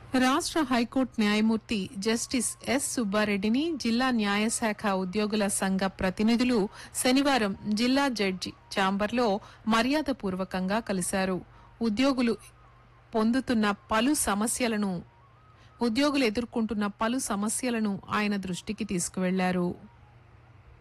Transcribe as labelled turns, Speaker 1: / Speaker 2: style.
Speaker 1: రాష్ట్ర హైకోర్టు న్యాయమూర్తి justice yes సుబ్బారెడ్డిని జిల్లా న్యాయశాఖ ఉద్యోగుల సంఘ ప్రతినిధులు శనివారం జిల్లా జడ్జి ఛాంబర్లో మర్యాదపూర్వకంగా కలిశారు. ఉద్యోగులు ఎదుర్కొంటున్న పలు సమస్యలను ఆయన దృష్టికి తీసుకువెళ్లారు.